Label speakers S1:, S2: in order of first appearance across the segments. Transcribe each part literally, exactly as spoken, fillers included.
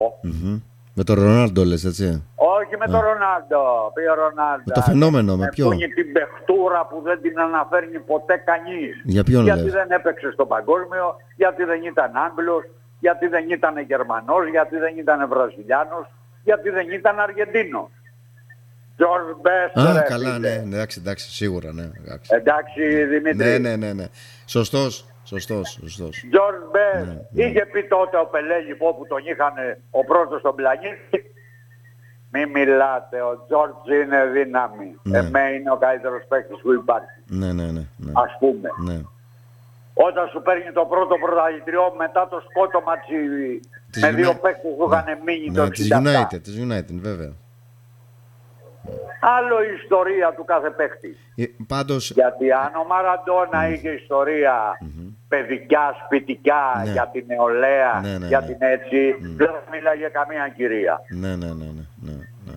S1: Mm-hmm. Με τον Ρονάλντο λες, έτσι.
S2: Όχι με
S1: Α.
S2: τον Ρονάλντο. Ποιο Ρονάλντο.
S1: Με το φαινόμενο, με ποιο.
S2: Με την παιχτούρα που δεν την αναφέρνει ποτέ κανείς.
S1: Για ποιον
S2: Γιατί
S1: λες.
S2: δεν έπαιξε στο παγκόσμιο, γιατί δεν ήταν Άγγλος, γιατί δεν ήταν Γερμανός, γιατί δεν ήταν Βραζιλιάνος, γιατί δεν ήταν Αργεντίνος. George Best.
S1: Α,
S2: ρε,
S1: καλά,
S2: φίλε.
S1: ναι, εντάξει, εντάξει, σίγουρα, ναι. Εντάξει,
S2: Εντάξει, Δημήτρη.
S1: ναι, ναι, ναι, ναι. Σωστός, σωστός, σωστός.
S2: George Best.
S1: Ναι, ναι.
S2: Είχε πει τότε ο Πελέ, λοιπόν, που τον είχαν ο πρώτος στον πλανήτη. Μη μιλάτε, ο Τζόρτζ είναι δύναμη.
S1: Ναι.
S2: Εμέ είναι ο καλύτερος παίκτης που υπάρχει.
S1: Ναι, ναι, ναι, ναι.
S2: Ας πούμε.
S1: Ναι.
S2: Όταν σου παίρνει το πρώτο πρωταθλητριό μετά το σκότωμα
S1: Της
S2: με
S1: Uni-
S2: δύο παίκτες που
S1: Ναι.
S2: είχαν μείνει το
S1: Ναι, της
S2: εξήντα επτά.
S1: United, της United, βέβαια.
S2: Άλλο η ιστορία του κάθε παίκτη.
S1: Ε, Πάντως,
S2: Γιατί αν ο Μαραντόνα είχε ιστορία παιδικιά, σπιτικά,
S1: Ναι.
S2: για την νεολαία,
S1: Ναι, ναι,
S2: για
S1: ναι.
S2: την έτσι, δεν θα μίλαγε καμία κυρία.
S1: ναι, ναι, ναι, ναι, ναι, ναι.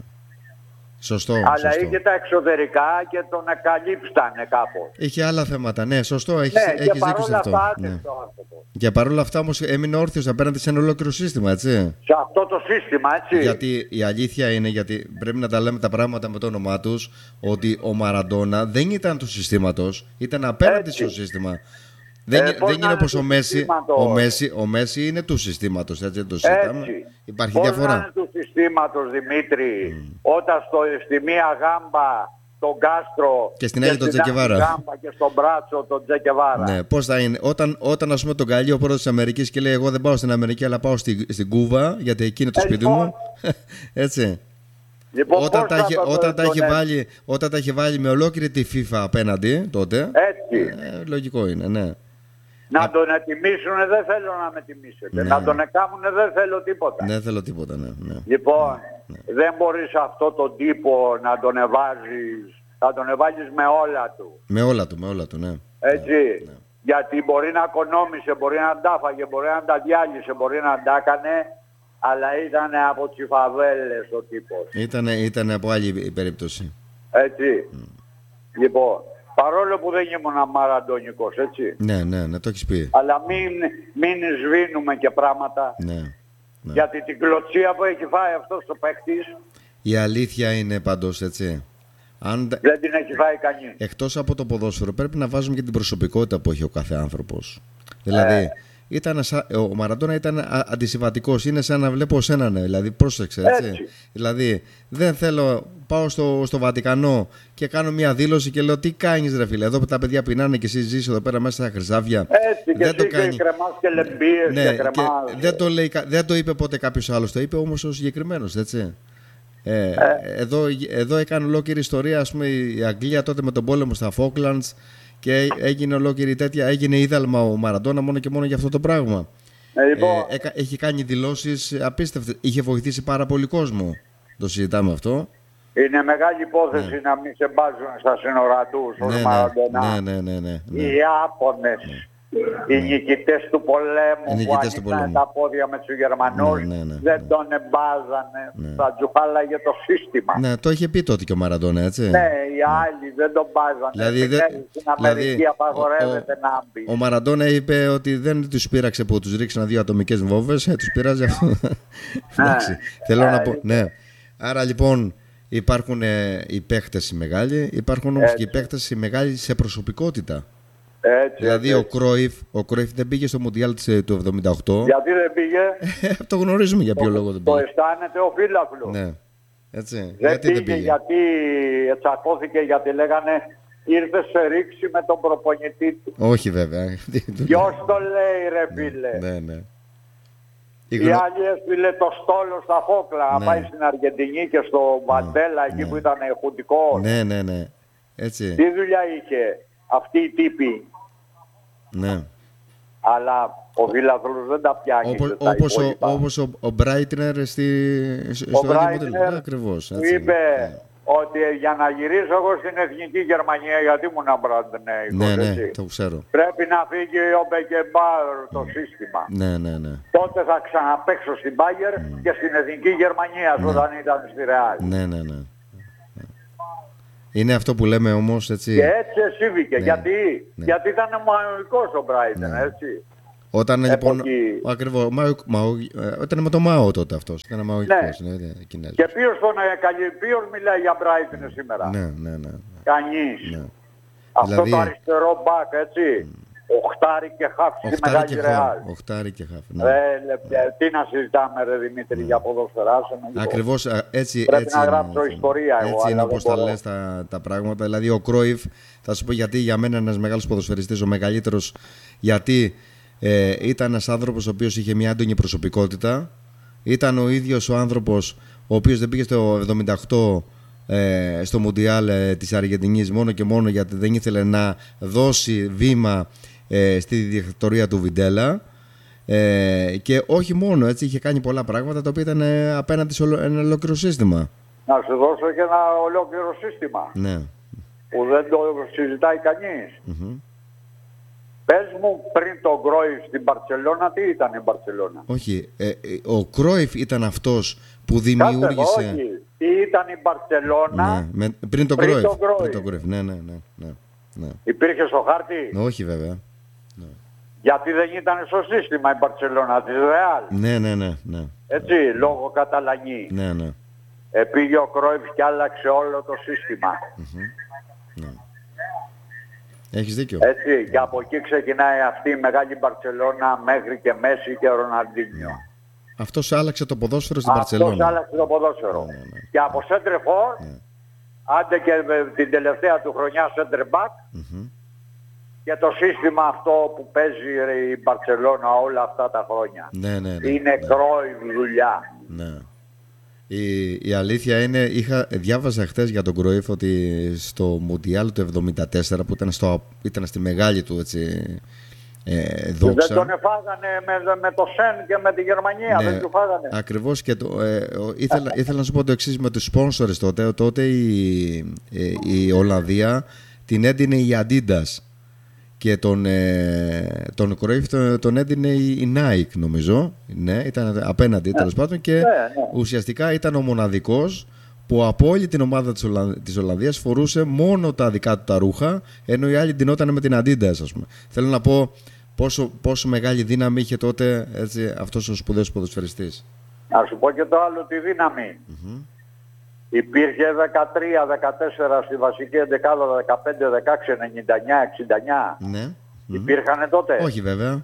S1: Σωστό,
S2: Αλλά
S1: σωστό.
S2: είχε τα εξωτερικά και τον εκαλύψτανε κάπως.
S1: Είχε άλλα θέματα, ναι, σωστό, έχεις,
S2: Ναι,
S1: έχεις
S2: και
S1: δίκιο σε
S2: παρόλα
S1: αυτό.
S2: αυτά
S1: Ναι.
S2: άντεξε ο άνθρωπος.
S1: Και παρόλα αυτά όμως έμεινε όρθιος απέναντι σε ένα ολόκληρο σύστημα, έτσι.
S2: Σε αυτό το σύστημα, έτσι.
S1: Γιατί η αλήθεια είναι, γιατί πρέπει να τα λέμε τα πράγματα με το όνομά τους, ότι ο Μαραντόνα δεν ήταν του συστήματος, ήταν απέναντι
S2: Έτσι.
S1: στο σύστημα. Δεν,
S2: Ε,
S1: ε,
S2: πώς
S1: δεν
S2: να
S1: είναι
S2: είναι
S1: όπως
S2: του
S1: ο Μέση,
S2: συστήματος.
S1: ο Μέση. Ο Μέση είναι του συστήματος, έτσι δεν το συζητάμε.
S2: Έτσι.
S1: Υπάρχει
S2: Πώς
S1: διαφορά.
S2: να είναι του συστήματος, Δημήτρη, όταν στο, στη μία γάμπα τον Κάστρο
S1: Και στην άλλη τον
S2: στην άλλη
S1: Τζεκεβάρα.
S2: γάμπα και στον μπράτσο τον Τζεκεβάρα.
S1: Ναι, πώς θα είναι. Όταν, όταν ας πούμε τον καλεί ο πρόεδρος της Αμερικής και λέει εγώ δεν πάω στην Αμερική αλλά πάω στη, στην Κούβα γιατί εκεί είναι το
S2: Ε,
S1: σπίτι
S2: λοιπόν.
S1: μου. Έτσι.
S2: Λοιπόν,
S1: Όταν
S2: πώς
S1: τα,
S2: θα
S1: είχε,
S2: τον-
S1: όταν, τα
S2: τον-
S1: είχε βάλει, όταν τα είχε βάλει με ολόκληρη τη FIFA απέναντι τότε,
S2: Έτσι.
S1: ε, λογικό είναι, ναι.
S2: Να τον ετοιμήσουν δεν θέλω να με τιμήσετε.
S1: Ναι.
S2: Να τον εκάμουν δεν θέλω τίποτα.
S1: Δεν θέλω τίποτα, ναι. ναι.
S2: Λοιπόν, δεν μπορείς αυτό τον τύπο να τον εβάζεις, να τον εβάζεις με όλα του.
S1: Με όλα του, με όλα του, ναι.
S2: Έτσι. Γιατί μπορεί να κονόμησε, μπορεί να τα φάγε, μπορεί να τα διάλυσε, μπορεί να τα έκανε, αλλά ήταν από τις φαβέλες ο τύπος.
S1: Ήτανε, ήτανε από άλλη η περίπτωση.
S2: Έτσι. Λοιπόν, παρόλο που δεν ήμουν μαραντονικός, έτσι.
S1: Ναι, ναι, ναι, το έχεις πει.
S2: Αλλά μην, μην σβήνουμε και πράγματα.
S1: Ναι. Ναι.
S2: Γιατί την κλωτσία που έχει φάει αυτός ο παίκτης
S1: Η αλήθεια είναι πάντως, έτσι. Αν,
S2: δεν την έχει φάει κανείς.
S1: εκτός από το ποδόσφαιρο πρέπει να βάζουμε και την προσωπικότητα που έχει ο κάθε άνθρωπος. Δηλαδή,
S2: Ε.
S1: ήταν σα- ο Μαραντόνα ήταν α- αντισυμβατικός. Είναι σαν να βλέπω εσένα, ναι. Δηλαδή, πρόσεξε, έτσι.
S2: Έτσι.
S1: Δηλαδή, δεν θέλω, πάω στο, στο Βατικανό και κάνω μια δήλωση και λέω τι κάνεις ρε φίλε. Εδώ τα παιδιά πεινάνε και εσύ ζεις εδώ πέρα μέσα στα χρυσάβια.
S2: Έτσι και
S1: Δεν το
S2: εσύ και
S1: κάνει.
S2: κρεμάς και λεμπίες
S1: Ναι,
S2: και
S1: και
S2: κρεμάς.
S1: δεν, το λέει, κα- δεν το είπε ποτέ κάποιος άλλος. Το είπε όμως ο συγκεκριμένος, έτσι. Ε, εδώ, εδώ έκανε ολόκληρη ιστορία, ας πούμε, η Αγγλία τότε με τον πόλεμο στα Falklands και έγινε ολόκληρη τέτοια, έγινε είδαλμα ο Μαραντόνα μόνο και μόνο για αυτό το πράγμα.
S2: Ε, λοιπόν,
S1: Ε, έκα- έχει κάνει δηλώσεις απίστευτες. Είχε βοηθήσει πάρα πολύ κόσμο. Το συζητάμε αυτό.
S2: είναι μεγάλη υπόθεση να μην σε μπάζουν στα σύνορα τους ως
S1: Ναι,
S2: Μαραντονά.
S1: ναι, ναι, ναι, ναι, ναι.
S2: Οι Ιάπωνες, οι νικητές του πολέμου
S1: Οι
S2: που
S1: νικητές του
S2: ανοίξαν
S1: πολέμου.
S2: τα πόδια με τους Γερμανούς,
S1: Ναι, ναι, ναι,
S2: δεν
S1: ναι.
S2: τον εμπάζανε,
S1: Ναι.
S2: θα τζουχάλαγε το σύστημα.
S1: Ναι, το είχε πει τότε και ο Μαραντόνα, έτσι.
S2: Ναι, οι άλλοι δεν τον μπάζανε.
S1: Δηλαδή,
S2: Στην,
S1: δεν-
S2: στην Αμερική
S1: δηλαδή,
S2: απαγορεύεται
S1: ο-
S2: να μπει.
S1: Ο Μαραντόνα είπε ότι δεν τους πείραξε που τους ρίξαν δύο ατομικές βόμβες, ε, τους πειράζει αυτό. Εντάξει, θέλω να πω, ναι. Άρα λοιπόν υπάρχουν ε, οι παίχτες οι μεγάλοι, υπάρχουν όμως και οι παίχτες οι μεγάλοι σε προσωπικότητα.
S2: Έτσι,
S1: Δηλαδή
S2: έτσι.
S1: ο Κρόιφ, ο Κρόιφ δεν πήγε στο Μουντιάλ της, ε, του εβδομήντα οκτώ.
S2: Γιατί δεν πήγε,
S1: Ε, το γνωρίζουμε για ποιο λόγο δεν
S2: το
S1: πήγε.
S2: αισθάνεται ο φύλαφλος.
S1: Ναι. Έτσι.
S2: Δεν
S1: Γιατί
S2: πήγε,
S1: δεν πήγε.
S2: γιατί τσακώθηκε, γιατί λέγανε ήρθε σε ρήξη με τον προπονητή του.
S1: Όχι βέβαια.
S2: Ποιος το λέει ρε φίλε.
S1: Ναι, ναι. Η
S2: Οι
S1: γνω-
S2: άλλοι έστειλε το στόλο στα Φόκλα να
S1: Ναι.
S2: πάει στην Αργεντινή και στο Μαντέλα εκεί
S1: ναι.
S2: που ήταν χουντικό.
S1: Ναι, ναι, ναι. Έτσι.
S2: Τι δουλειά είχε αυτή η τύπη.
S1: Ναι.
S2: Αλλά ο Βίλαθρος δεν τα πιάνει.
S1: Όπως,
S2: και τα
S1: όπως, ο,
S2: υπόλοιπα.
S1: όπως ο, ο Μπράιτνερ στη, στο
S2: Ο
S1: ίδιο μοντέλο.
S2: Μπράιτνερ
S1: Ναι, ακριβώς.
S2: του
S1: έτσι.
S2: είπε
S1: Ναι.
S2: ότι για να γυρίσω εγώ στην Εθνική Γερμανία, γιατί ήμουν Μπραντνέικος,
S1: Ναι, ναι,
S2: έτσι.
S1: το ξέρω.
S2: Πρέπει να φύγει ο Μπεκεμπάουρ το σύστημα.
S1: Ναι, ναι, ναι.
S2: Τότε θα ξαναπαίξω στην Μπάγερ και στην Εθνική Γερμανία όταν ήταν στη Ρεάλ.
S1: Ναι, ναι, ναι. Είναι αυτό που λέμε όμως, έτσι.
S2: Και έτσι εσύβηκε.
S1: Ναι.
S2: Γιατί?
S1: Ναι.
S2: Γιατί ήταν μοναδικός ο Μπράιτεν, έτσι.
S1: Όταν λοιπόν. Ακριβώς. Μα, μα, ήταν με το Μάο τότε αυτός. Ήταν μαοϊκός.
S2: Ναι.
S1: Ναι, ναι,
S2: και ποιος τον έκανε, ποιος μιλάει για Brighton σήμερα.
S1: Ναι, ναι, ναι. ναι.
S2: Κανείς.
S1: Ναι.
S2: Αυτό
S1: δηλαδή...
S2: το αριστερό μπακ, έτσι. Mm. Οχτάρι και χαφ στη Μεγάλη Ρεάλ.
S1: Οχτάρι και χαφ.
S2: Ναι. Ε, τι να συζητάμε, ρε Δημήτρη, mm. για ποδόσφαιρα.
S1: Ακριβώς έτσι.
S2: Πρέπει
S1: έτσι
S2: να
S1: είναι,
S2: γράψω
S1: έτσι,
S2: ιστορία.
S1: Έτσι
S2: εγώ,
S1: είναι όπως τα λες τα, τα πράγματα. Δηλαδή ο Κρόιφ, θα σου πω γιατί για μένα ένας μεγάλος ποδοσφαιριστής, ο μεγαλύτερος, γιατί ε, ήταν ένας άνθρωπος ο οποίος είχε μια έντονη προσωπικότητα. Ήταν ο ίδιος ο άνθρωπος ο οποίος δεν πήγε στο εβδομήντα οκτώ ε, στο Μουντιάλ ε, της Αργεντινής μόνο και μόνο γιατί δεν ήθελε να δώσει βήμα ε, στη δικτατορία του Βιντέλα. Ε, και όχι μόνο, έτσι είχε κάνει πολλά πράγματα τα οποία ήταν ε, απέναντι σε ολο, ένα ολόκληρο σύστημα.
S2: Να σου δώσω και ένα ολόκληρο σύστημα.
S1: Ναι.
S2: Που δεν το συζητάει κανείς.
S1: Mm-hmm.
S2: Πες μου πριν τον Κρόιφ στην Μπαρτσελώνα, τι ήταν η Μπαρτσελώνα.
S1: Όχι, ε, ε, ο Κρόιφ ήταν αυτός που δημιούργησε.
S2: Κάτε, όχι, τι ήταν η Μπαρτσελώνα
S1: ναι, με, πριν τον Κρόιφ. Πριν τον Κρόιφ, ναι, ναι, ναι, ναι, ναι.
S2: Υπήρχε στο χάρτη.
S1: Όχι βέβαια. Ναι.
S2: Γιατί δεν ήταν στο σύστημα η Μπαρτσελώνα της Ρεάλ.
S1: Ναι, ναι, ναι, ναι.
S2: Έτσι, λόγω Καταλανή.
S1: Ναι, ναι.
S2: Ε, πήγε ο Κρόιφ και άλλαξε όλο το σύστημα.
S1: Mm-hmm. Ναι. Έχεις δίκιο.
S2: Έτσι, yeah. Και από εκεί ξεκινάει αυτή η μεγάλη Μπαρτσελώνα μέχρι και Μέση και Ροναλντίνιο.
S1: Yeah. Αυτός άλλαξε το ποδόσφαιρο στην Μπαρτσελώνα.
S2: Αυτός άλλαξε το ποδόσφαιρο. Yeah, yeah, yeah. Και από σέντρεφορ, yeah. άντε και την τελευταία του χρονιά σέντρε μπακ, mm-hmm. και το σύστημα αυτό που παίζει η Μπαρτσελώνα όλα αυτά τα χρόνια.
S1: Ναι, ναι, ναι,
S2: είναι
S1: ναι.
S2: Κρόιφ δουλειά.
S1: Ναι. Η, η αλήθεια είναι, είχα, διάβαζα χθες για τον Κρόιφ ότι στο Μουντιάλ του εβδομήντα τέσσερα που ήταν, στο, ήταν στη μεγάλη του έτσι, ε, δόξα.
S2: Δεν τον εφάγανε με, με το Σεν και με τη Γερμανία,
S1: ναι,
S2: δεν του φάγανε.
S1: Ακριβώς και το, ε, ήθελα, ήθελα να σου πω το εξής με τους sponsors τότε. Τότε η, η, η Ολλανδία την έδινε η Adidas και τον, ε, τον Κρόιφ τον, τον έδινε η Nike νομίζω. Ναι, ήταν απέναντι ναι. τέλος πάντων και ναι, ναι. ουσιαστικά ήταν ο μοναδικός που από όλη την ομάδα της, Ολλανδ, της Ολλανδίας φορούσε μόνο τα δικά του τα ρούχα, ενώ οι άλλοι ντυνότανε με την Adidas, ας πούμε. Θέλω να πω πόσο, πόσο μεγάλη δύναμη είχε τότε έτσι, αυτός ο σπουδαίος ποδοσφαιριστής.
S2: Να σου πω και το άλλο τη δύναμη. Mm-hmm. Υπήρχε δεκατρία δεκατέσσερα στη βασική εντεκάδα, δεκαπέντε δεκαέξι ενενήντα εννιά εξήντα εννιά.
S1: Ναι.
S2: Υπήρχανε τότε.
S1: Όχι βέβαια.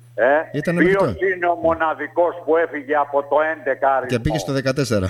S2: Ε, ποιος είναι ο μοναδικός που έφυγε από το έντεκα αριθμό.
S1: Και πήγε στο δεκατέσσερα.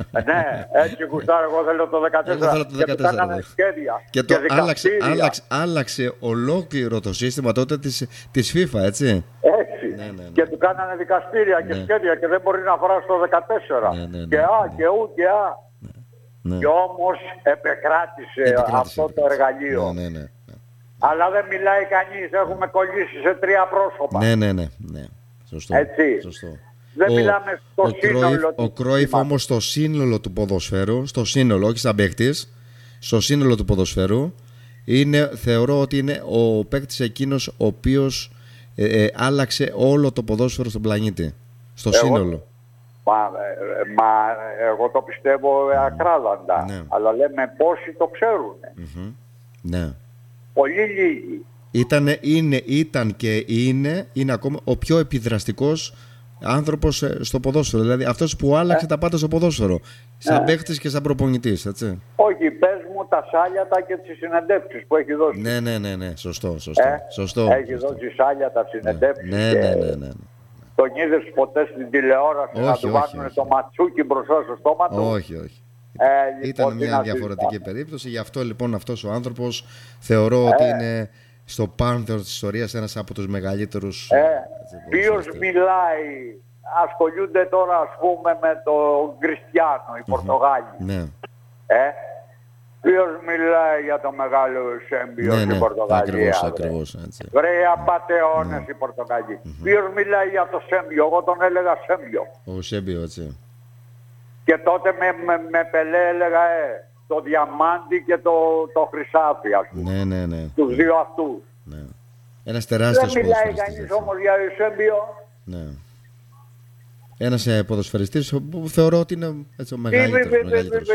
S2: Ναι, έτσι γουστάρω, εγώ θέλω το δεκατέσσερα.
S1: Εγώ θέλω το δεκατέσσερα. Και,
S2: κάνανε σχέδια,
S1: και το και άλλαξε, άλλαξε, άλλαξε ολόκληρο το σύστημα τότε της, της FIFA, έτσι.
S2: Έτσι.
S1: Ναι, ναι, ναι.
S2: Και του κάνανε δικαστήρια ναι. και σχέδια και δεν μπορεί να φορά στο δεκατέσσερα. Ναι, ναι, ναι, και α, ναι. και ου και α. Ναι. Ναι. Και όμως επεκράτησε, επεκράτησε αυτό επεκράτησε. το εργαλείο.
S1: Ναι, ναι, ναι.
S2: Αλλά δεν μιλάει κανείς, έχουμε κολλήσει σε τρία πρόσωπα.
S1: Ναι, ναι, ναι. ναι. Σωστό.
S2: Έτσι.
S1: Σωστό.
S2: Δεν
S1: ο,
S2: μιλάμε στο
S1: ο
S2: σύνολο.
S1: Ο Κρόιφ όμως στο σύνολο του ποδοσφαίρου, στο σύνολο, όχι σαν παίκτης, στο σύνολο του ποδοσφαίρου, είναι, θεωρώ ότι είναι ο παίκτης εκείνος ο οποίος ε, ε, άλλαξε όλο το ποδόσφαιρο στον πλανήτη. Στο εγώ, σύνολο.
S2: Μα, ε, μα εγώ το πιστεύω ακράδαντα. Ναι. Αλλά λέμε πόσοι το ξέρουν.
S1: Mm-hmm. Ναι.
S2: Πολύ λίγοι.
S1: Ήτανε, είναι, ήταν και είναι, είναι ακόμα ο πιο επιδραστικός άνθρωπος στο ποδόσφαιρο. Δηλαδή αυτός που άλλαξε ε. τα πάντα στο ποδόσφαιρο. Σαν ε. παίχτης και σαν προπονητής, έτσι.
S2: Όχι, πες μου τα σάλιατα και τις συνεντεύξεις που έχει δώσει.
S1: Ναι, ναι, ναι, ναι. Σωστό, σωστό. Ε. σωστό
S2: έχει
S1: σωστό.
S2: δώσει σάλιατα, συνεντεύξεις.
S1: Ναι, ναι, ναι, ναι, ναι.
S2: Τον είδες ποτέ στην τηλεόραση όχι, να του βάλουν το ματσούκι μπροστά στο στόμα του.
S1: Όχι, όχι.
S2: Ε,
S1: Ήταν
S2: λοιπόν,
S1: μια διαφορετική συζητά. περίπτωση. Γι' αυτό λοιπόν αυτός ο άνθρωπος θεωρώ ε. ότι είναι στο πάνθεο της ιστορίας ένας από τους μεγαλύτερους.
S2: Ε. Ποιος μιλάει, ασχολούνται τώρα ας πούμε με τον Κριστιάνο, οι Πορτογάλοι.
S1: Ναι.
S2: Ε. Ποιος μιλάει για το μεγάλο Σέμπιο
S1: ναι,
S2: στην
S1: ναι,
S2: Πορτογαλία.
S1: Ακριβώς, ακριβώς, έτσι.
S2: Βρε απατεώνες ναι. οι Πορτογαλοί. Mm-hmm. Ποιος μιλάει για το Σέμπιο, εγώ τον έλεγα Σέμπιο.
S1: Ο Σέμπιο, έτσι.
S2: Και τότε με, με, με Πελέ έλεγα ε, το διαμάντι και το, το χρυσάφι, ας πούμε.
S1: Ναι, ναι, ναι.
S2: Τους δύο αυτούς.
S1: Ναι. Ένας τεράστιος
S2: δεν μιλάει κανείς όμως για Σέμπιο.
S1: Ναι. Ένας ε, ποδοσφαιριστής που θεωρώ ότι είναι έτσι, ο μεγαλύτερος. μεγαλύτερος.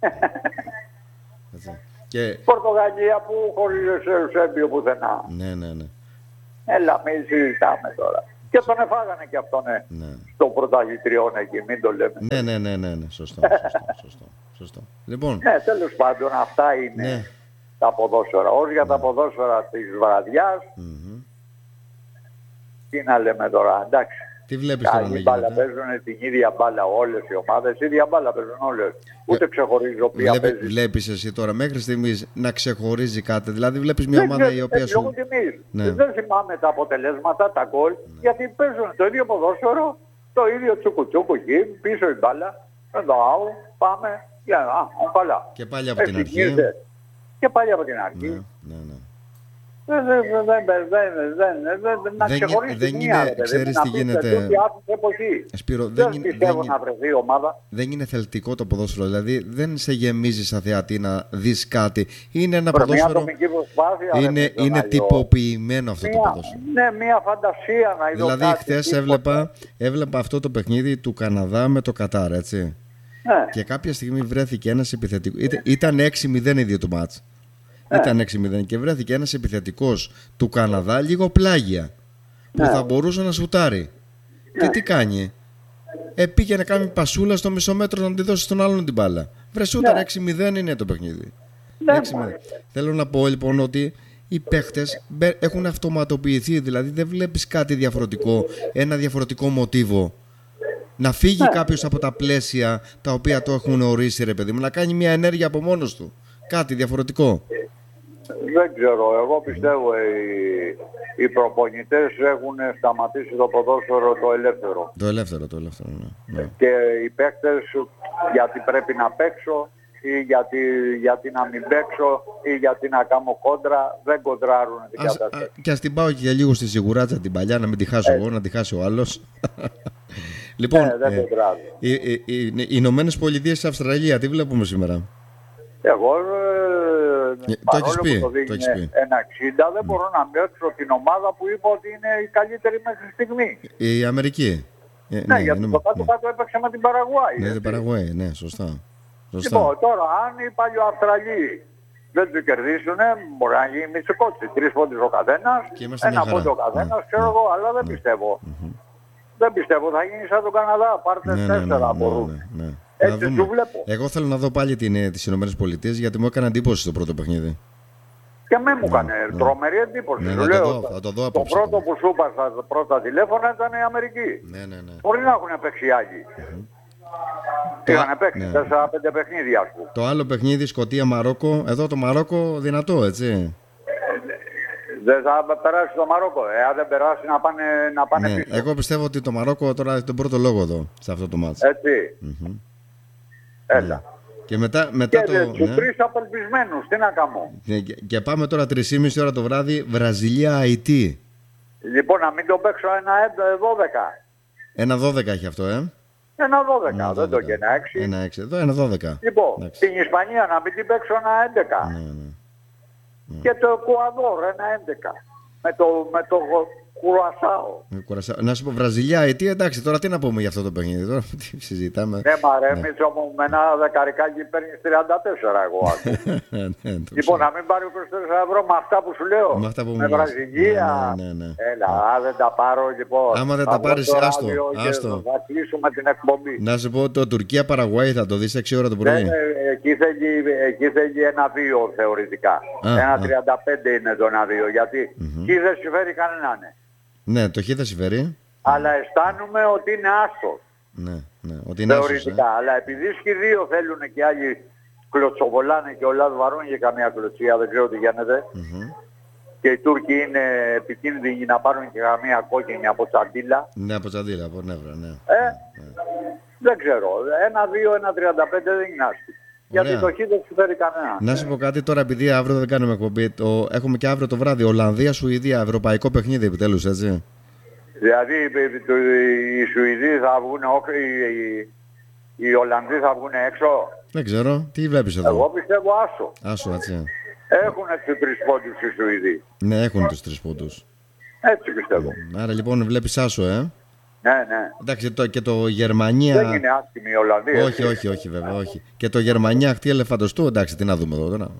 S1: Και...
S2: Πορτογαλία που χωρίς Σέμπιο πουθενά.
S1: Ναι, ναι, ναι.
S2: Έλα, μην συζητάμε τώρα. Και τον εφάγανε και αυτόν ναι. ναι. στο πρωταγωνιστριόν εκεί, μην το λέμε.
S1: Ναι, ναι, ναι, ναι, ναι. Σωστό, σωστό, σωστό, σωστό. Λοιπόν.
S2: Ναι, τέλος πάντων αυτά είναι ναι. τα ποδόσφαιρα. Ως για ναι. τα ποδόσφαιρα της βραδιάς, mm-hmm. τι να λέμε τώρα, εντάξει.
S1: Τι βλέπεις τώρα να γίνεται.
S2: Μπάλα παίζουν την ίδια μπάλα όλες οι ομάδες, η ίδια μπάλα παίζουν όλες. Ούτε ξεχωρίζω ποια
S1: Βλέπει,
S2: παίζει.
S1: Βλέπεις εσύ τώρα μέχρι στιγμής να ξεχωρίζει κάτι, δηλαδή βλέπεις μια ομάδα η οποία σου...
S2: Λόγω τιμής. Ναι. Δεν θυμάμαι τα αποτελέσματα, τα γκολ, ναι. γιατί παίζουν το ίδιο ποδόσφαιρο, το ίδιο τσουκουτσούκου εκεί, πίσω η μπάλα, εδώ πάμε, για να, καλά.
S1: Και πάλι από την αρχή.
S2: Και πάλι από την αρχή.
S1: Ναι, ναι, ναι.
S2: Δεν
S1: είναι, ξέρεις τι γίνεται. Σπύρο, δεν πιστεύω
S2: να βρεθεί ομάδα.
S1: Δεν είναι θελτικό το ποδόσφαιρο, δηλαδή δεν σε γεμίζει σαν θεατή να δεις κάτι. Είναι ένα ποδόσφαιρο. Είναι, είναι τυποποιημένο αυτό το ποδόσφαιρο.
S2: Ναι, μια φαντασία να είδω.
S1: Δηλαδή, χθες έβλεπα, έβλεπα αυτό το παιχνίδι του Καναδά με το Κατάρ, έτσι. Και κάποια στιγμή βρέθηκε ένας επιθετικός. Ήταν έξι μηδέν ίδιο το μάτς. Ναι. Ήταν έξι μηδέν και βρέθηκε ένας επιθετικός του Καναδά λίγο πλάγια που ναι. θα μπορούσε να σουτάρει. Ναι. Και τι κάνει, ε, πήγε να κάνει πασούλα στο μισό μέτρο να τη δώσει στον άλλον την μπάλα. Βρε σούταρ, ναι. έξι μηδέν είναι το παιχνίδι. Ναι. έξι μηδέν. Θέλω να πω λοιπόν ότι οι παίχτες έχουν αυτοματοποιηθεί, δηλαδή δεν βλέπεις κάτι διαφορετικό, ένα διαφορετικό μοτίβο. Να φύγει ναι. κάποιος από τα πλαίσια τα οποία το έχουν ορίσει, ρε παιδί μου, να κάνει μια ενέργεια από μόνος του. Κάτι διαφορετικό.
S2: Δεν ξέρω, εγώ πιστεύω οι, οι προπονητές έχουν σταματήσει το ποδόσφαιρο το ελεύθερο.
S1: Το ελεύθερο, το ελεύθερο, ναι. ναι.
S2: Και οι παίκτες γιατί πρέπει να παίξω ή γιατί, γιατί να μην παίξω ή γιατί να κάνω κόντρα, δεν κοντράρουν την
S1: ας,
S2: κατάσταση.
S1: Α, και ας την πάω και για λίγο στη σιγουράτσα την παλιά, να μην τη χάσω εγώ, να τη χάσει ο άλλος. Λοιπόν,
S2: ναι, δεν
S1: ε, οι, οι, οι, οι Ηνωμένες Πολιτείες της Αυστραλία, τι βλέπουμε σήμερα?
S2: Εγώ
S1: ε, το έχεις πει,
S2: που το δείχνει ένα εξήντα δεν μπορώ να μοιάξω την ομάδα που είπα ότι είναι η καλύτερη μέχρι στιγμή.
S1: Η Αμερική.
S2: Ε, ναι, ναι, γιατί ναι, το κάτω-κάτω ναι. έπαιξε με την Παραγουάη.
S1: Ναι, την Παραγουάη, ναι, σωστά. σωστά.
S2: Λοιπόν, τώρα αν οι παλιοαυστραλοί δεν του κερδίσουν, μπορεί να γίνει μισοκότσι. Τρεις πόντους ο καθένας, ένα πόντο ο καθένας, ναι, ξέρω ναι, εγώ, αλλά δεν ναι, πιστεύω. Mm-hmm. Δεν πιστεύω, θα γίνει σαν τον Καναδά, πάρτε ναι, τέσσερα ναι, ναι, μπορούν. Ναι, ναι, ναι. Έτσι του βλέπω.
S1: Εγώ θέλω να δω πάλι την, τις Ηνωμένες Πολιτείες γιατί μου έκανε εντύπωση το πρώτο παιχνίδι.
S2: Και με μου έκανε ναι, τρομερή εντύπωση. Ναι, ναι, λέω, το, δω, θα το, δω το πρώτο που σου είπα στα πρώτα τηλέφωνα ήταν η Αμερική.
S1: Ναι, ναι, ναι.
S2: Μπορεί να έχουν παίξει οι Άγιοι. Mm-hmm. Είχαν παίξει ναι. τέσσερα πέντε παιχνίδια, ας πούμε.
S1: Το άλλο παιχνίδι, Σκωτία-Μαρόκο. Εδώ το Μαρόκο δυνατό, έτσι.
S2: Δεν θα περάσει το Μαρόκο. Εάν δεν περάσει να πάνε, να πάνε
S1: ναι,
S2: πίσω.
S1: Εγώ πιστεύω ότι το Μαρόκο τώρα έχει τον πρώτο λόγο εδώ, σε αυτό το μάτς.
S2: Έτσι.
S1: Mm-hmm.
S2: Έλα.
S1: Ναι. Και μετά, μετά
S2: και
S1: το...
S2: τους ναι. τρεις απελπισμένους, τι να κάνω.
S1: Και, και πάμε τώρα τρεις και μισή ώρα το βράδυ, Βραζιλία-Αϊτή.
S2: Λοιπόν, να μην το παίξω ένα δώδεκα.
S1: Ένα δώδεκα έχει αυτό, ε.
S2: Ένα δώδεκα, ένα δεν το και ένα έξι.
S1: Ένα έξι, εδώ ένα δώδεκα.
S2: Λοιπόν, εντάξει. Στην Ισπανία να μην την παίξω ένα έντεκα.
S1: Ναι, ναι. Ναι.
S2: Και το Εκουαδόρ ένα έντεκα. Με το, με το Κουρασάο.
S1: Να σου πω Βραζιλιά, τι εντάξει, τώρα τι να πούμε για αυτό το παιχνίδι, τώρα τι συζητάμε.
S2: Ναι, μα ρε, εμείς όμως με ένα δεκαρικάκι παίρνεις τριάντα τέσσερα εγώ. Λοιπόν, να μην πάρει είκοσι τέσσερα ευρώ με αυτά που σου λέω.
S1: Με, αυτά που
S2: με Βραζιλία.
S1: Ναι, ναι, ναι.
S2: Έλα, αν δεν τα πάρω λοιπόν.
S1: Άμα δεν τα πάρεις, άστο. άστο.
S2: Θα κλείσουμε την εκπομπή.
S1: Να σου πω το Τουρκία-Παραγουάη θα το δεις έξι ώρα το πρωί.
S2: Εκεί θέλει ένα δύο θεωρητικά. Ένα τριάντα πέντε είναι το ένα δύο. Γιατί εκεί δεν συμφέρει κανέναν.
S1: Ναι, το χ δεν συμφέρει.
S2: Αλλά αισθάνομαι ότι είναι άστος.
S1: Ναι, ναι, ότι είναι
S2: θεωρητικά. Άστος, ε. Αλλά επειδή και δύο θέλουν και άλλοι κλωτσοβολάνε και ο Λάδ βαρούν για καμία κλωτσία, δεν ξέρω τι γίνεται. Mm-hmm. Και οι Τούρκοι είναι επικίνδυνοι να πάρουν και καμία κόκκινη από τσαντίλα.
S1: Ναι, από τσαντίλα, από νεύρα, ναι.
S2: Ε, ναι. Δεν ξέρω. Ένα δύο, ένα τριάντα πέντε δεν είναι άστος. Γιατί το χ δεν συμφέρει κανένα.
S1: Να σου πω κάτι τώρα, επειδή αύριο δεν κάνουμε εκπομπή. Το... Έχουμε και αύριο το βράδυ Ολλανδία-Σουηδία, ευρωπαϊκό παιχνίδι επιτέλους, έτσι.
S2: Δηλαδή οι Σουηδοί θα βγουν, οι, οι Ολλανδοί θα βγουν έξω.
S1: Δεν ξέρω. Τι βλέπεις εδώ?
S2: Εγώ πιστεύω άσο.
S1: Άσο, έτσι.
S2: Έχουν τους τρεις πόντους οι Σουηδοί.
S1: Ναι, έχουν τους τρεις πόντους.
S2: Έτσι πιστεύω.
S1: Άρα λοιπόν βλέπεις άσο, ε.
S2: Ναι, ναι.
S1: Εντάξει, το, και το Γερμανία.
S2: Δεν είναι άσχημη η Ολλανδία.
S1: Όχι, όχι, όχι, βέβαια, όχι. Και το Γερμανία αχτή ελεφαντοστού, εντάξει, τι να δούμε εδώ τώρα.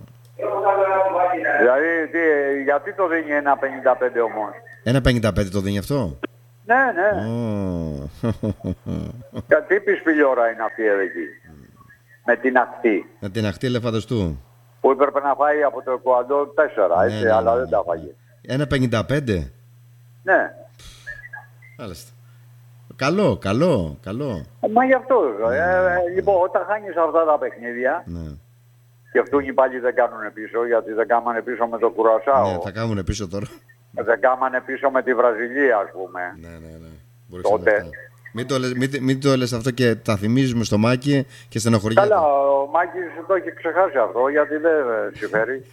S2: Δηλαδή, τι, γιατί το δίνει ένα πενήντα πέντε όμως?
S1: Ένα πενήντα πέντε το δίνει αυτό?
S2: Ναι, ναι.
S1: Oh.
S2: Γιατί πισπηλιόρα είναι αυτή εκεί. Με την ακτή.
S1: Με την ακτή ελεφαντοστού.
S2: Που έπρεπε να φάει από το Εκουαντόρ τέσσερα, έτσι, ναι, ναι, αλλά ναι, δεν τα φάγε.
S1: ένα πενήντα πέντε.
S2: Ναι.
S1: Μάλιστα. Καλό, καλό, καλό.
S2: Ε, μα γι' αυτό. Ναι, ε, ναι. Λοιπόν, όταν χάνεις αυτά τα παιχνίδια, ναι. Και αυτοί πάλι δεν κάνουν πίσω, γιατί δεν κάμανε πίσω με το Κουρασάο.
S1: Ναι, θα κάνουν πίσω τώρα.
S2: Δεν κάμανε πίσω με τη Βραζιλία, ας πούμε.
S1: Ναι, ναι, ναι. Τότε. Μην το, λες, μην, μην το λες αυτό και τα θυμίζουμε στο Μάκη και στενοχωριέται.
S2: Καλά, ο Μάκης το έχει ξεχάσει αυτό, γιατί δεν συμφέρει.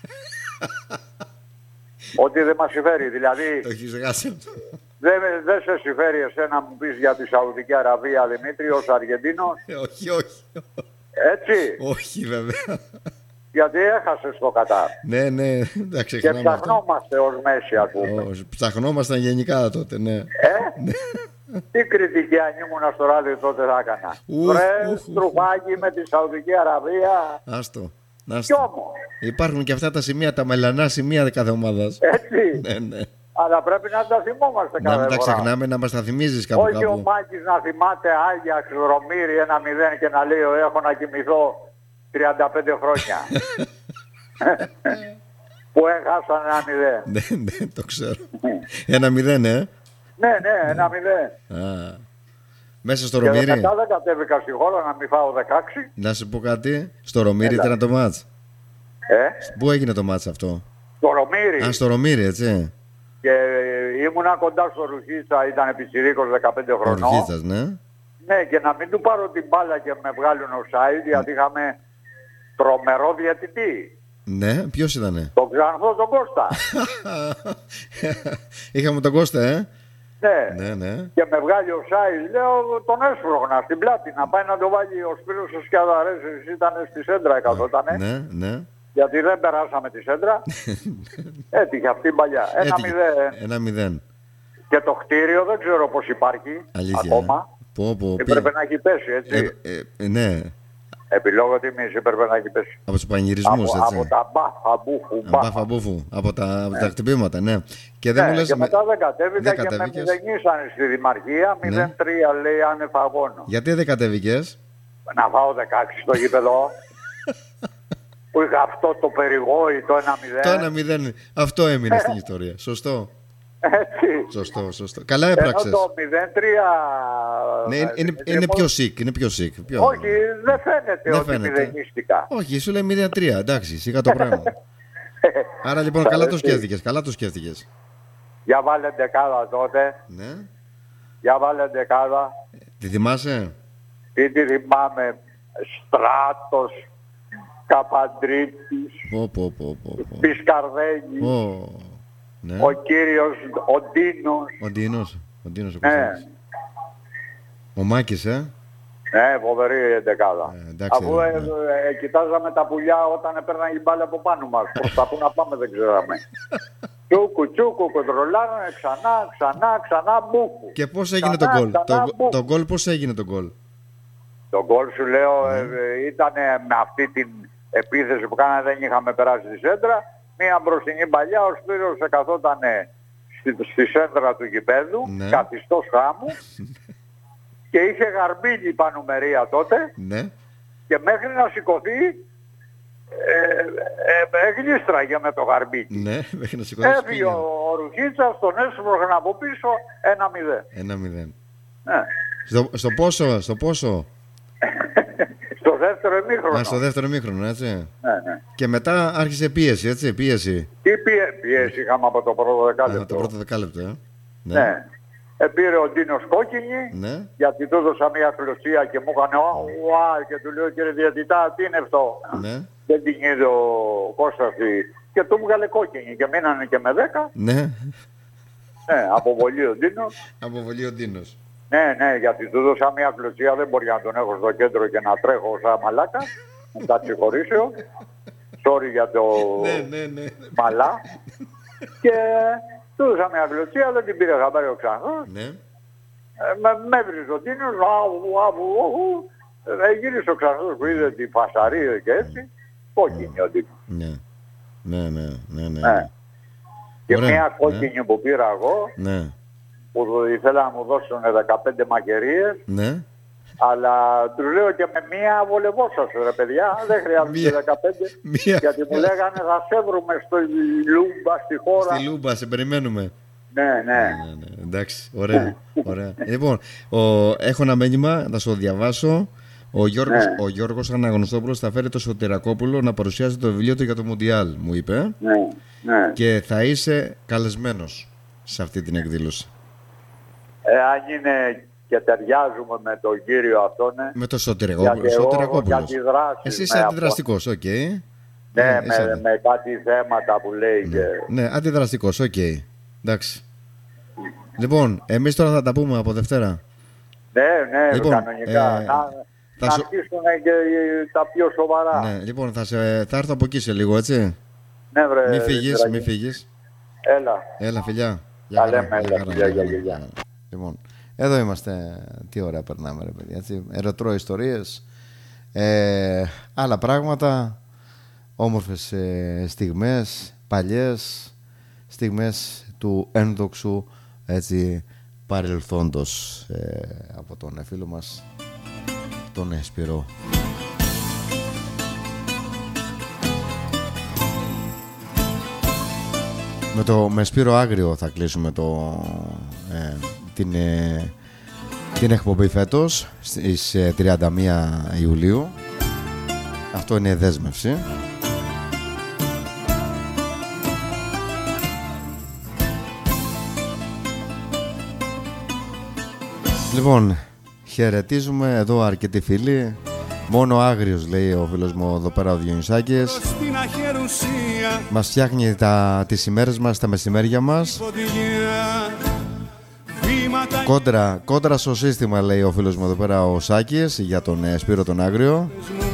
S2: Ότι δεν μας συμφέρει, δηλαδή...
S1: Το έχει ξεχάσει αυτό.
S2: Δεν δε σε συμφέρει εσένα να μου πεις για τη Σαουδική Αραβία, Δημήτρη, ως Αργεντίνος.
S1: όχι, όχι.
S2: Έτσι.
S1: Όχι, βέβαια.
S2: Γιατί έχασες το Κατάρ.
S1: Ναι, ναι. Εντάξει,
S2: και ψαχνόμαστε ως Μέση, ας πούμε.
S1: Oh, ψαχνόμασταν γενικά τότε, ναι.
S2: Ε? Τι κριτική αν ήμουνα στο ράδιο τότε θα έκανα. Βρε, στρουφάκι με τη Σαουδική Αραβία.
S1: Άστο.
S2: Κι όμως.
S1: Υπάρχουν και αυτά τα σημεία, τα μελανά σημεία κάθε ομάδας.
S2: Έτσι.
S1: ναι, ναι.
S2: Αλλά πρέπει να τα θυμόμαστε κάθε φορά.
S1: Να μην τα ξεχνάμε, να μας τα θυμίζεις κάπου.
S2: Όχι
S1: κάπου.
S2: Ο Μάκης να θυμάται Άγιαξ, Ρωμύρι ένα μηδέν και να λέει έχω να κοιμηθώ τριάντα πέντε χρόνια. Που έχασαν ένα μηδέν.
S1: Ναι, ναι, το ξέρω. Ένα μηδέν, ε.
S2: Ναι, ναι, ένα μηδέν.
S1: Α, μέσα στο Ρωμύρι.
S2: Και μετά δεν κατέβηκα στη χώρα να μην φάω δεκαέξι.
S1: Να σου πω κάτι. Στο Ρωμύρι ήταν το μάτς.
S2: Ε?
S1: Πού έγινε το μάτς αυτό?
S2: Στο Ρωμύρι.
S1: Α, στο Ρωμύρι, έτσι.
S2: Και ήμουνα κοντά στο Ρουχίτσα, ήταν πιτσιρίκος δεκαπέντε χρονών.
S1: Ο Ρουχίτσας, ναι.
S2: Ναι, και να μην του πάρω την μπάλα και με βγάλουν offside, γιατί είχαμε τρομερό διαιτητή.
S1: Ναι, ποιος ήτανε?
S2: Τον Ξανθό, τον Κώστα.
S1: Είχαμε τον Κώστα, ε.
S2: Ναι.
S1: ναι, ναι.
S2: Και με βγάλει offside, λέω τον έσπρωγνα στην πλάτη να πάει να το βάλει ο Σπύρος ο Σκιαδαρέσης, ήταν στη σέντρα εκατότανε.
S1: Ναι, ναι.
S2: Γιατί δεν περάσαμε τη σέντρα. Έτυχε αυτή η παλιά. Ένα μηδέν.
S1: Ένα μηδέν.
S2: Και το κτίριο δεν ξέρω πώς υπάρχει.
S1: Αλήθεια,
S2: ακόμα.
S1: Πω, πω,
S2: έπρεπε να έχει πέσει, έτσι.
S1: Ε, ε, ναι.
S2: Επί λόγω τιμής έπρεπε να έχει πέσει.
S1: Από τους πανηγυρισμούς,
S2: από,
S1: έτσι.
S2: Από τα μπάφα μπούφου.
S1: Μπάφα μπούφου. Από τα,
S2: ναι.
S1: τα χτυπήματα, ναι. Και, δεν
S2: ναι,
S1: μου λες,
S2: και μετά δεν κατέβηκα
S1: δεν
S2: και με μηδενίσανε στη Δημαρχία. μηδέν τρία ναι. Λέει ανεφαγόνο.
S1: Γιατί δεν κατέβηκες?
S2: Να φάω δεκαέξι στο γήπεδο. Που είχα αυτό το περιγόη, το ένα μηδέν.
S1: Το ένα μηδέν. Αυτό έμεινε στην ιστορία. Σωστό.
S2: Έτσι.
S1: Σωστό, σωστό. Καλά έπραξες.
S2: Ενώ το μηδέν τρία...
S1: Ναι, είναι, είναι, είναι πιο sick, είναι πιο sick. Πιο...
S2: Όχι, δεν φαίνεται
S1: δεν
S2: ότι
S1: φαίνεται.
S2: μηδενίστηκα.
S1: Όχι, σου λέει μηδέν τρία, εντάξει, σιγά το πράγμα. Άρα λοιπόν καλά το σκέφτηκες, καλά το σκέφτηκες.
S2: Για βάλε δεκάδα τότε.
S1: Ναι.
S2: Για βάλε δεκάδα.
S1: Τη θυμάσαι?
S2: Τι τη θυμάμαι, Στράτος, Καπαντρίτης,
S1: πω, πω, πω, πω, πω.
S2: Πισκαρδένης,
S1: oh, ναι.
S2: Ο κύριος ο Ντίνος.
S1: Ο Ντίνος, ο Ντίνος ο
S2: ναι.
S1: Ο Μάκης, ε.
S2: Ναι, φοβερή εντεκάδα.
S1: Ε, εντάξει,
S2: Αφού
S1: ναι.
S2: ε, ε, κοιτάζαμε τα πουλιά όταν έπαιρναν η μπάλα από πάνω μας. Προς τα που να πάμε δεν ξέραμε. Τσούκου, τσούκου, κοντρολάρανε ξανά, ξανά, ξανά, μπούκου.
S1: Και πώς έγινε το γκολ? Το, το γκολ πώς έγινε το γκολ?
S2: Το γκολ σου λέω
S1: ναι.
S2: ε, ήταν με αυτή την επίθεση που κάνανε, δεν είχαμε περάσει τη σέντρα. Μία μπροστινή παλιά, ο Σπύρος καθόταν στη, στη σέντρα του γηπέδου, ναι. Καθιστός χάμου. Και είχε γαρμπίλι πάνω μερία τότε.
S1: Ναι.
S2: Και μέχρι να σηκωθεί ε, ε, εγλίστραγε με το γαρμπίλι.
S1: Ναι, μέχρι να σηκωθεί.
S2: Έφυγε ο, ο Ρουχίτσας, τον έσπρωχνε από πίσω ένα μηδέν.
S1: Ένα μηδέν.
S2: Ναι.
S1: Στο, στο πόσο, στο πόσο?
S2: Στο δεύτερο ημίχρονο.
S1: Α, στο δεύτερο ημίχρονο, έτσι.
S2: Ναι, ναι.
S1: Και μετά άρχισε πίεση, έτσι, πίεση.
S2: Τι πίεση, πίεση είχαμε από το πρώτο δεκάλεπτο.
S1: Α, το πρώτο δεκάλεπτο, ε.
S2: Ναι. ναι. Επήρε ο Ντίνος κόκκινη, ναι. Γιατί του έδωσα μια κλωσία και μου έκανε ουα και του λέω κύριε διαιτητά τι είναι αυτό.
S1: Ναι.
S2: Δεν την είδε ο Κώστας και του βγάλε κόκκινη και μείνανε και με δέκα.
S1: Ναι.
S2: Ναι, αποβολή ο Ντίνος.
S1: Αποβολή ο Ντίνος.
S2: Ναι, ναι, γιατί του έδωσα μια κλωσία, δεν μπορεί να τον έχω στο κέντρο και να τρέχω σαν μαλάκα. Μετά συγχωρήσεω. Sorry για το
S1: ναι, ναι, ναι.
S2: μαλά. Και του έδωσα μια κλωσία, δεν την πήρε χαμπάρι ο Ξανθός.
S1: Ναι.
S2: Ε, με, με έβριζε ο Τίνος, αβου, αβου, αβου. Ε, γύρισε ο Ξανθός που είδε τη φασαρία και έτσι, κόκκινη ο Τίνος.
S1: Ναι, ναι, ναι, ναι, ναι.
S2: ναι. Και
S1: ωραία,
S2: μια κόκκινη ναι. που πήρα εγώ,
S1: ναι.
S2: που ήθελα να μου δώσουν δεκαπέντε μαγειρίες.
S1: Ναι.
S2: Αλλά τους λέω και με μία βολευόσασο, ρε παιδιά, δεν χρειάζεται δεκαπέντε.
S1: Μία.
S2: Γιατί μου λέγανε θα σε βρούμε στο Λούμπα, στη χώρα.
S1: Στη Λούμπα, σε περιμένουμε.
S2: Ναι, ναι.
S1: ναι, ναι. Εντάξει, ωραία. ωραία. Λοιπόν, ο, έχω ένα μήνυμα, θα σου διαβάσω. Ο Γιώργος, ναι. ο Γιώργος Αναγνωστόπουλος θα φέρει το Σωτηρακόπουλο να παρουσιάσει το βιβλίο του για το Μουντιάλ, μου είπε.
S2: Ναι, ναι.
S1: Και θα είσαι καλεσμένος σε αυτή την εκδήλωση.
S2: Ε, αν είναι και ταιριάζουμε με τον κύριο αυτόν. Ναι.
S1: Με το Σωτηρακόπουλο. Εσύ είσαι αντιδραστικός, οκ. Okay.
S2: Ναι, ε, με, με, με κάτι θέματα που λέει.
S1: Ναι,
S2: και...
S1: ναι, αντιδραστικός, οκ. Okay. Εντάξει. Λοιπόν, εμείς τώρα θα τα πούμε από Δευτέρα.
S2: Ναι, ναι,
S1: λοιπόν,
S2: κανονικά. Ε, να να σου... αρχίσουν και τα πιο σοβαρά.
S1: Ναι, λοιπόν, θα, σε, θα έρθω από εκεί σε λίγο, έτσι.
S2: Ναι, βρε.
S1: Μη φύγεις, μη φύγεις.
S2: Έλα.
S1: Έλα, φιλιά.
S2: Τα λέμε, έλα, φιλιά, για, για, για.
S1: Λοιπόν, εδώ είμαστε. Τι ωραία περνάμε, ρε παιδιά, έτσι. Ρετρό ιστορίες. Ε, άλλα πράγματα. Όμορφες ε, στιγμές, παλιές στιγμές του ένδοξου, έτσι, παρελθόντος ε, από τον φίλο μας τον Σπύρο. Με το με Σπύρο Άγριο θα κλείσουμε το, ε, την, ε, την εκπομπή φέτος στις ε, τριάντα μία Ιουλίου. Αυτό είναι δέσμευση. Λοιπόν, χαιρετίζουμε εδώ αρκετοί φίλοι. Μόνο άγριος, λέει ο φίλος μου εδώ πέρα ο Διονυσάκης. Μας φτιάχνει τα, τις ημέρες μας, τα μεσημέρια μας. Κόντρα, κόντρα στο σύστημα, λέει ο φίλος μου εδώ πέρα ο Σάκης, για τον ε, Σπύρο τον Άγριο.